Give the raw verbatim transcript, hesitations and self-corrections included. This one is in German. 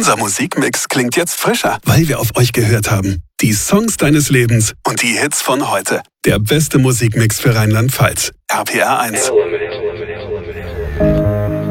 Unser Musikmix klingt jetzt frischer, weil wir auf euch gehört haben. Die Songs deines Lebens und die Hits von heute. Der beste Musikmix für Rheinland-Pfalz. R P R eins.